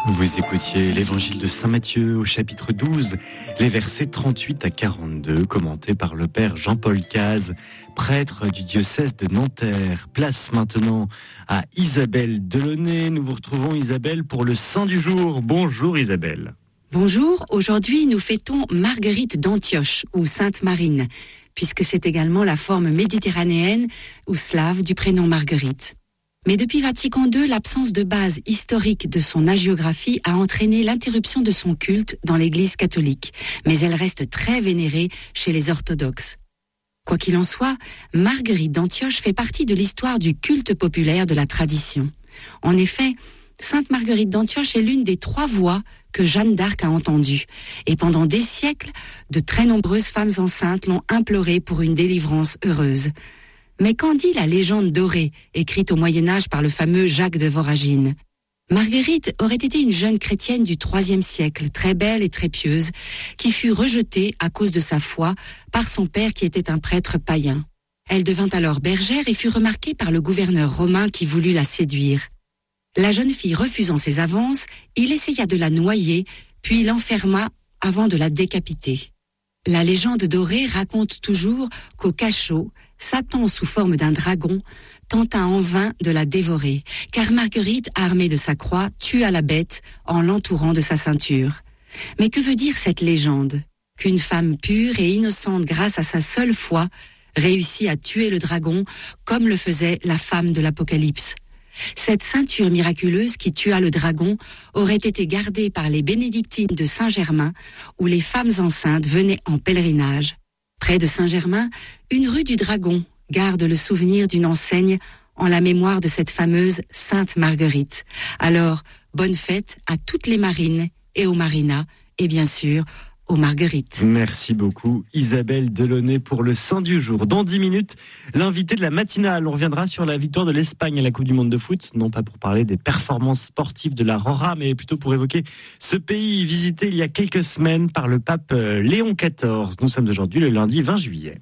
Vous écoutiez l'évangile de Saint Matthieu au chapitre 12, les versets 38 à 42, commentés par le père Jean-Paul Cazes, prêtre du diocèse de Nanterre. Place maintenant à Isabelle Delaunay. Nous vous retrouvons, Isabelle, pour le Saint du jour. Bonjour Isabelle. Bonjour, aujourd'hui nous fêtons Marguerite d'Antioche ou Sainte Marine, puisque c'est également la forme méditerranéenne ou slave du prénom Marguerite. Mais depuis Vatican II, l'absence de base historique de son hagiographie a entraîné l'interruption de son culte dans l'Église catholique, mais elle reste très vénérée chez les orthodoxes. Quoi qu'il en soit, Marguerite d'Antioche fait partie de l'histoire du culte populaire de la tradition. En effet, Sainte Marguerite d'Antioche est l'une des 3 voix que Jeanne d'Arc a entendues. Et pendant des siècles, de très nombreuses femmes enceintes l'ont implorée pour une délivrance heureuse. Mais qu'en dit la légende dorée, écrite au Moyen-Âge par le fameux Jacques de Voragine ? Marguerite aurait été une jeune chrétienne du IIIe siècle, très belle et très pieuse, qui fut rejetée à cause de sa foi par son père qui était un prêtre païen. Elle devint alors bergère et fut remarquée par le gouverneur romain qui voulut la séduire. La jeune fille refusant ses avances, il essaya de la noyer, puis l'enferma avant de la décapiter. La légende dorée raconte toujours qu'au cachot, Satan, sous forme d'un dragon, tenta en vain de la dévorer, car Marguerite, armée de sa croix, tua la bête en l'entourant de sa ceinture. Mais que veut dire cette légende ? Qu'une femme pure et innocente grâce à sa seule foi réussit à tuer le dragon comme le faisait la femme de l'Apocalypse. Cette ceinture miraculeuse qui tua le dragon aurait été gardée par les bénédictines de Saint-Germain, où les femmes enceintes venaient en pèlerinage. Près de Saint-Germain, une rue du Dragon garde le souvenir d'une enseigne en la mémoire de cette fameuse Sainte Marguerite. Alors, bonne fête à toutes les marines et aux marinas, et bien sûr, aux Marguerites. Merci beaucoup Isabelle Delaunay pour le Saint du jour. Dans 10 minutes, l'invité de la matinale. On reviendra sur la victoire de l'Espagne à la Coupe du Monde de foot, non pas pour parler des performances sportives de la Rora, mais plutôt pour évoquer ce pays visité il y a quelques semaines par le pape Léon XIV. Nous sommes aujourd'hui le lundi 20 juillet.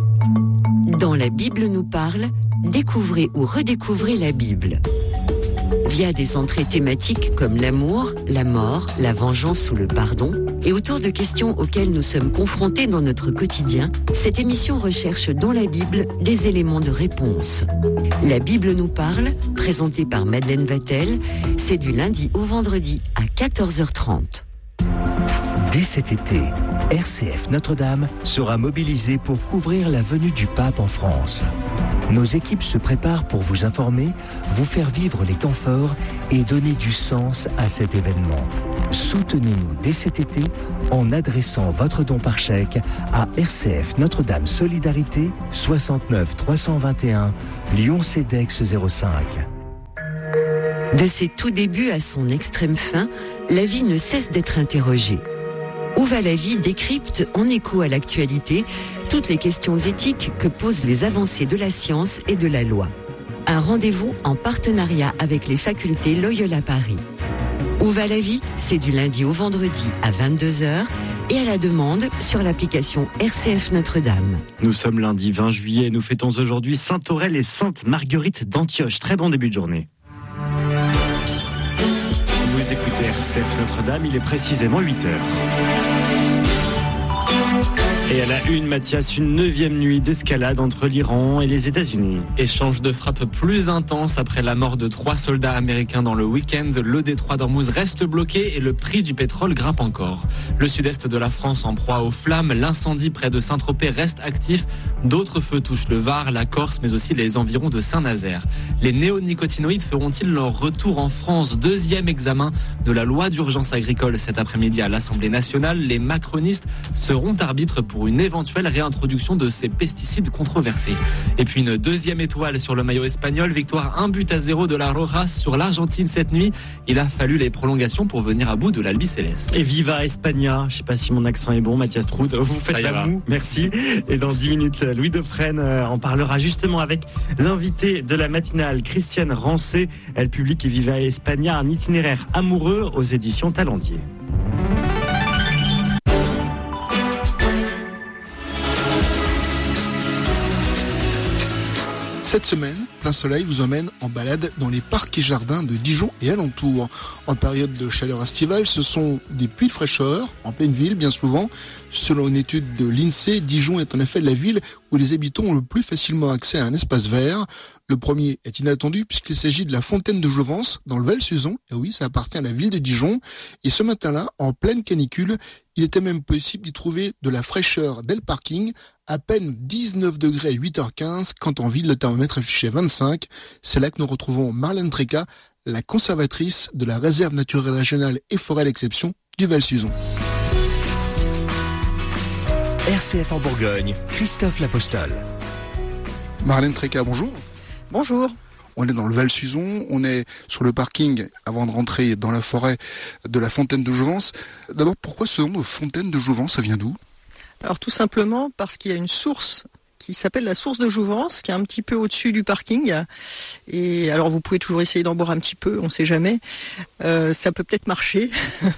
Dans la Bible nous parle, découvrez ou redécouvrez la Bible. Via des entrées thématiques comme l'amour, la mort, la vengeance ou le pardon, et autour de questions auxquelles nous sommes confrontés dans notre quotidien, cette émission recherche dans la Bible des éléments de réponse. La Bible nous parle, présentée par Madeleine Vatel, c'est du lundi au vendredi à 14h30. Dès cet été, RCF Notre-Dame sera mobilisée pour couvrir la venue du pape en France. Nos équipes se préparent pour vous informer, vous faire vivre les temps forts et donner du sens à cet événement. Soutenez-nous dès cet été en adressant votre don par chèque à RCF Notre-Dame Solidarité 69 321 Lyon-Cedex 05. De ses tout débuts à son extrême fin, la vie ne cesse d'être interrogée. Où va la vie décrypte en écho à l'actualité toutes les questions éthiques que posent les avancées de la science et de la loi. Un rendez-vous en partenariat avec les facultés Loyola Paris. Où va la vie ? C'est du lundi au vendredi à 22h et à la demande sur l'application RCF Notre-Dame. Nous sommes lundi 20 juillet et nous fêtons aujourd'hui Sainte Aurèle et Sainte Marguerite d'Antioche. Très bon début de journée. Vous écoutez RCF Notre-Dame, il est précisément 8h. Et à la une, Mathias, une 9e nuit d'escalade entre l'Iran et les États-Unis. Échange de frappes plus intense après la mort de 3 soldats américains dans le week-end. Le détroit d'Ormuz reste bloqué et le prix du pétrole grimpe encore. Le sud-est de la France en proie aux flammes. L'incendie près de Saint-Tropez reste actif. D'autres feux touchent le Var, la Corse, mais aussi les environs de Saint-Nazaire. Les néonicotinoïdes feront-ils leur retour en France ? 2e examen de la loi d'urgence agricole cet après-midi à l'Assemblée nationale. Les macronistes seront arbitres pour une éventuelle réintroduction de ces pesticides controversés. Et puis une 2e étoile sur le maillot espagnol, victoire 1-0 de la Rojas sur l'Argentine cette nuit. Il a fallu les prolongations pour venir à bout de l'Albiceleste. Et viva España, je ne sais pas si mon accent est bon, Mathias Troud, vous faites la moue, merci. Et dans 10 minutes, Louis Dauphren en parlera justement avec l'invité de la matinale, Christiane Rancé. Elle publie Viva España, un itinéraire amoureux aux éditions Talendier. Cette semaine, Plein Soleil vous emmène en balade dans les parcs et jardins de Dijon et alentours. En période de chaleur estivale, ce sont des puits de fraîcheur, en pleine ville bien souvent. Selon une étude de l'INSEE, Dijon est en effet la ville où les habitants ont le plus facilement accès à un espace vert. Le premier est inattendu puisqu'il s'agit de la fontaine de Jouvence dans le Val-Suzon. Et oui, ça appartient à la ville de Dijon. Et ce matin-là, en pleine canicule, il était même possible d'y trouver de la fraîcheur dès le parking. À peine 19 degrés à 8h15, quand en ville le thermomètre affichait 25. C'est là que nous retrouvons Marlène Tréca, la conservatrice de la réserve naturelle régionale et forêt d'exception du Val-Suzon. RCF en Bourgogne, Christophe Lapostole. Marlène Tréca, bonjour. Bonjour. On est dans le Val-Suzon, on est sur le parking avant de rentrer dans la forêt de la fontaine de Jouvence. D'abord, pourquoi ce nom de fontaine de Jouvence, ça vient d'où ? Alors tout simplement parce qu'il y a une source qui s'appelle la source de Jouvence, qui est un petit peu au-dessus du parking. Et alors vous pouvez toujours essayer d'en boire un petit peu, on ne sait jamais. Ça peut peut-être marcher.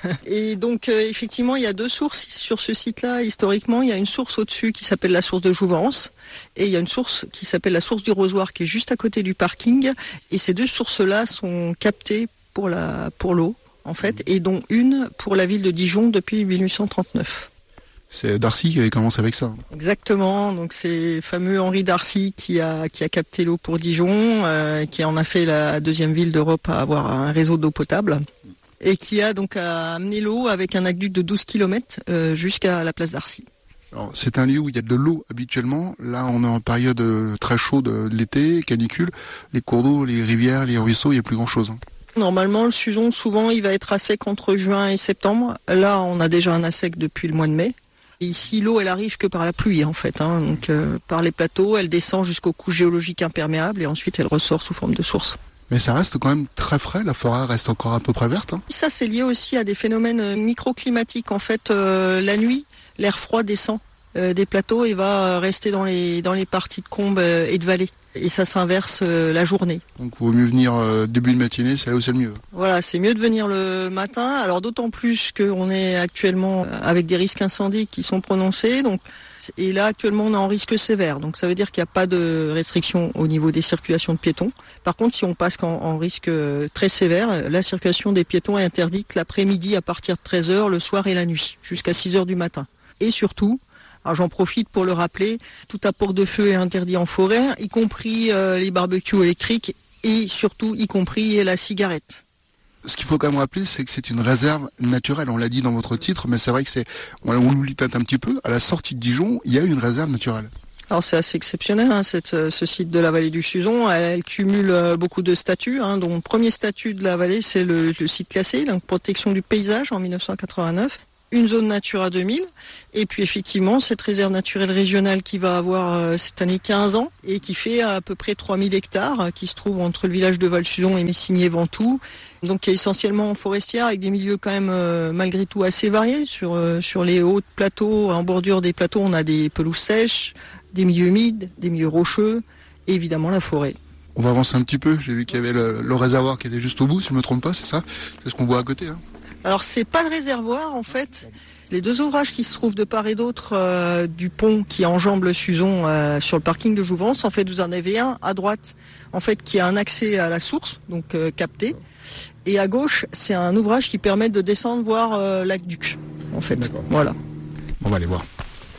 Et donc effectivement, il y a deux sources sur ce site-là. Historiquement, il y a une source au-dessus qui s'appelle la source de Jouvence. Et il y a une source qui s'appelle la source du Rosoir, qui est juste à côté du parking. Et ces deux sources-là sont captées pour l'eau, en fait, et dont une pour la ville de Dijon depuis 1839. C'est Darcy qui avait commencé avec ça. Exactement, donc c'est le fameux Henri Darcy qui a capté l'eau pour Dijon, qui en a fait la deuxième ville d'Europe à avoir un réseau d'eau potable, et qui a donc amené l'eau avec un aqueduc de 12 km jusqu'à la place Darcy. Alors, c'est un lieu où il y a de l'eau habituellement. Là, on est en période très chaude de l'été, canicule. Les cours d'eau, les rivières, les ruisseaux, il n'y a plus grand-chose. Normalement, le Suzon, souvent, il va être à sec entre juin et septembre. Là, on a déjà un à sec depuis le mois de mai. Et ici, l'eau, elle arrive que par la pluie, en fait. Donc, par les plateaux, elle descend jusqu'aux couches géologiques imperméables et ensuite, elle ressort sous forme de source. Mais ça reste quand même très frais. La forêt reste encore à peu près verte. Ça, c'est lié aussi à des phénomènes microclimatiques. En fait, la nuit, l'air froid descend des plateaux et va rester dans les parties de combes et de vallées. Et ça s'inverse la journée. Donc il vaut mieux venir début de matinée, c'est là où c'est le mieux. Voilà, c'est mieux de venir le matin. Alors d'autant plus qu'on est actuellement avec des risques incendies qui sont prononcés. Et là actuellement on est en risque sévère. Donc ça veut dire qu'il n'y a pas de restriction au niveau des circulations de piétons. Par contre, si on passe en risque très sévère, la circulation des piétons est interdite l'après-midi à partir de 13h, le soir et la nuit, jusqu'à 6h du matin. Et surtout, alors j'en profite pour le rappeler, tout apport de feu est interdit en forêt, y compris les barbecues électriques et surtout y compris la cigarette. Ce qu'il faut quand même rappeler, c'est que c'est une réserve naturelle. On l'a dit dans votre titre, mais c'est vrai que on l'oublie peut-être un petit peu. À la sortie de Dijon, il y a une réserve naturelle. Alors c'est assez exceptionnel, ce site de la vallée du Suzon. Elle cumule beaucoup de statuts, dont le premier statut de la vallée, c'est le site classé, donc protection du paysage en 1989. Une zone Natura 2000, et puis effectivement cette réserve naturelle régionale qui va avoir cette année 15 ans et qui fait à peu près 3000 hectares, qui se trouve entre le village de Val-Suzon et Messigné-Ventoux, donc qui est essentiellement forestière avec des milieux quand même malgré tout assez variés. Sur les hauts plateaux, en bordure des plateaux, on a des pelouses sèches, des milieux humides, des milieux rocheux et évidemment la forêt. On va avancer un petit peu, j'ai vu qu'il y avait le réservoir qui était juste au bout, si je ne me trompe pas, c'est ça ? C'est ce qu'on voit à côté, Alors c'est pas le réservoir en fait. Les deux ouvrages qui se trouvent de part et d'autre du pont qui enjambe le Suzon sur le parking de Jouvence, en fait vous en avez un à droite en fait qui a un accès à la source, donc capté, et à gauche c'est un ouvrage qui permet de descendre voir l'aqueduc en fait. D'accord. Voilà. On va aller voir.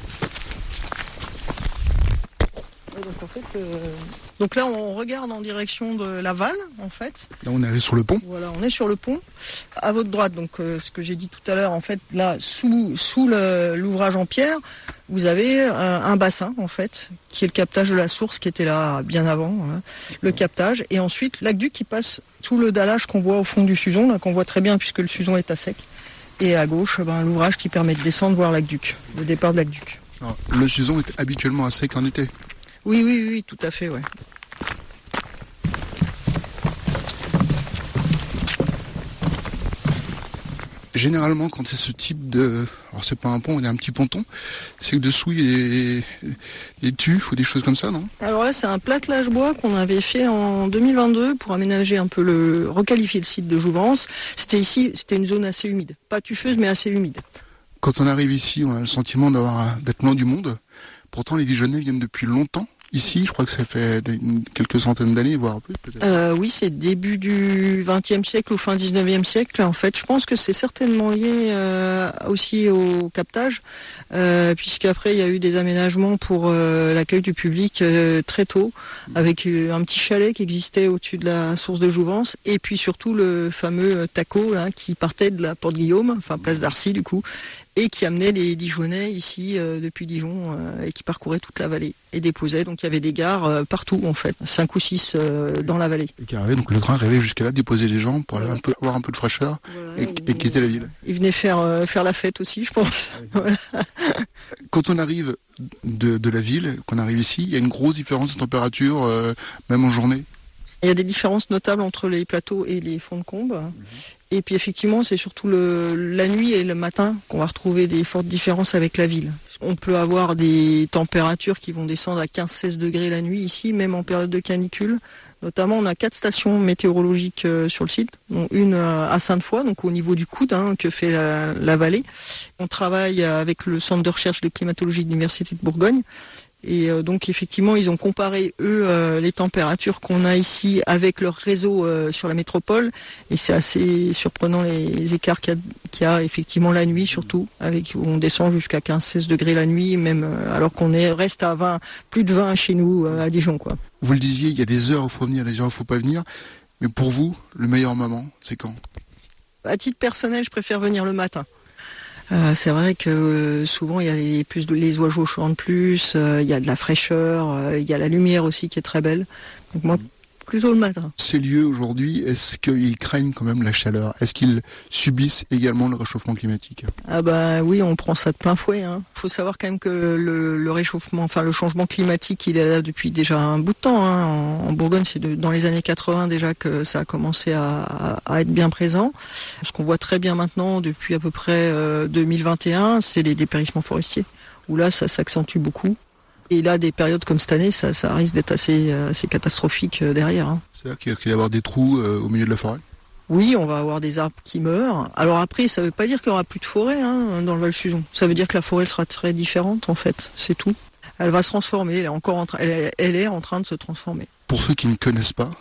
Donc là, on regarde en direction de Laval, en fait. Là, on est allé sur le pont. Voilà, on est sur le pont. À votre droite, donc ce que j'ai dit tout à l'heure, en fait, là, sous l'ouvrage en pierre, vous avez un bassin, en fait, qui est le captage de la source, qui était là bien avant, le captage. Et ensuite, l'aqueduc qui passe sous le dallage qu'on voit au fond du Suzon, là, qu'on voit très bien puisque le Suzon est à sec. Et à gauche, l'ouvrage qui permet de descendre voir l'aqueduc, le départ de l'aqueduc. Alors, le Suzon est habituellement à sec en été. Oui, tout à fait, ouais. Généralement, quand c'est ce type de... Alors, c'est pas un pont, il y a un petit ponton. C'est que dessous, il y a des tufs ou des choses comme ça, non ? Alors là, c'est un platelage bois qu'on avait fait en 2022 pour aménager un peu requalifier le site de Jouvence. C'était une zone assez humide. Pas tufeuse, mais assez humide. Quand on arrive ici, on a le sentiment d'être loin du monde. Pourtant, les Dijonnais viennent depuis longtemps ici. Je crois que ça fait quelques centaines d'années, voire plus peut-être. Oui, c'est début du XXe siècle ou fin XIXe siècle. En fait, je pense que c'est certainement lié aussi au captage, puisqu'après il y a eu des aménagements pour l'accueil du public très tôt, avec un petit chalet qui existait au-dessus de la source de Jouvence, et puis surtout le fameux taco là, qui partait de la Porte Guillaume, enfin place d'Arcy du coup, et qui amenait les Dijonnais ici depuis Dijon et qui parcourait toute la vallée et déposait. Donc il y avait des gares partout en fait, 5 ou 6 dans la vallée. Et qui arrivait, donc le train arrivait jusqu'à là, déposer les gens pour aller avoir un peu de fraîcheur et quitter la ville. Il venait faire la fête aussi, je pense. Voilà. Quand on arrive de la ville, qu'on arrive ici, il y a une grosse différence de température, même en journée. Il y a des différences notables entre les plateaux et les fonds de combe. Et puis effectivement, c'est surtout la nuit et le matin qu'on va retrouver des fortes différences avec la ville. On peut avoir des températures qui vont descendre à 15-16 degrés la nuit ici, même en période de canicule. Notamment, on a 4 stations météorologiques sur le site, dont une à Sainte-Foy, donc au niveau du coude que fait la vallée. On travaille avec le centre de recherche de climatologie de l'Université de Bourgogne. Et donc effectivement, ils ont comparé les températures qu'on a ici avec leur réseau sur la métropole, et c'est assez surprenant les écarts qu'il y a effectivement la nuit, surtout où on descend jusqu'à 15-16 degrés la nuit, même alors qu'on reste à plus de 20 chez nous à Dijon, quoi. Vous le disiez, il y a des heures où il faut venir, des heures où il ne faut pas venir, mais pour vous, le meilleur moment, c'est quand? À titre personnel, je préfère venir le matin. C'est vrai que souvent il y a les oiseaux chantent plus, il y a de la fraîcheur, il y a la lumière aussi qui est très belle. Donc moi, plutôt le matin. Ces lieux aujourd'hui, est-ce qu'ils craignent quand même la chaleur? Est-ce qu'ils subissent également le réchauffement climatique? Ah bah oui, on prend ça de plein fouet. Faut savoir quand même que le réchauffement, enfin le changement climatique, il est là depuis déjà un bout de temps. En Bourgogne, c'est dans les années 80 déjà que ça a commencé à être bien présent. Ce qu'on voit très bien maintenant, depuis à peu près 2021, c'est les dépérissements forestiers, où là ça s'accentue beaucoup. Et là, des périodes comme cette année, ça risque d'être assez catastrophique derrière. C'est-à-dire qu'il va y avoir des trous au milieu de la forêt? Oui, on va avoir des arbres qui meurent. Alors après, ça ne veut pas dire qu'il n'y aura plus de forêt dans le Val-Suzon. Ça veut dire que la forêt sera très différente, en fait. C'est tout. Elle va se transformer. Elle est en train de se transformer. Pour ceux qui ne connaissent pas,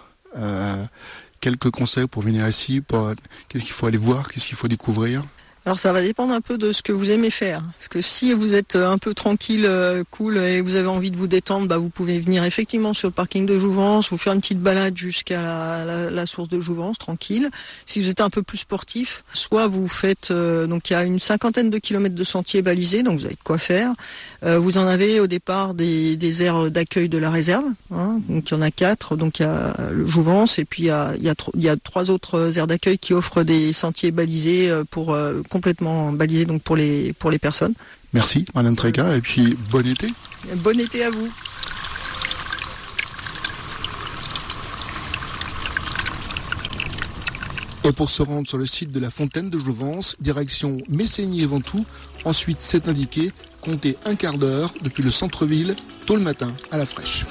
quelques conseils pour venir ici. Qu'est-ce qu'il faut aller voir? Qu'est-ce qu'il faut découvrir? Alors ça va dépendre un peu de ce que vous aimez faire. Parce que si vous êtes un peu tranquille, cool, et vous avez envie de vous détendre, vous pouvez venir effectivement sur le parking de Jouvence, vous faire une petite balade jusqu'à la source de Jouvence, tranquille. Si vous êtes un peu plus sportif, soit vous faites, donc il y a une 50aine de kilomètres de sentiers balisés, donc vous avez de quoi faire. Vous en avez au départ des aires d'accueil de la réserve, donc il y en a 4, donc il y a le Jouvence, et puis il y a 3 autres aires d'accueil qui offrent des sentiers balisés complètement balisés donc pour les personnes. Merci Madame Tréca, et puis bon été. Bon été à vous. Et pour se rendre sur le site de la fontaine de Jouvence, direction Messigny et Ventoux, ensuite c'est indiqué, comptez un quart d'heure depuis le centre-ville, tôt le matin, à la fraîche.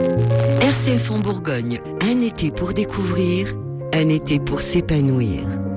RCF en Bourgogne, un été pour découvrir, un été pour s'épanouir.